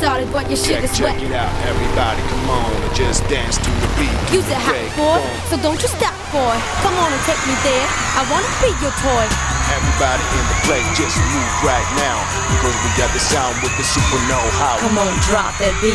started, but your shit is wet. Check it out, everybody, come on and just dance to the beat. You's a hot boy, so don't you stop, boy. Come on and take me there. I wanna be your toy. Everybody in the place, just move right now, because we got the sound with the super know-how. Come on, drop that beat.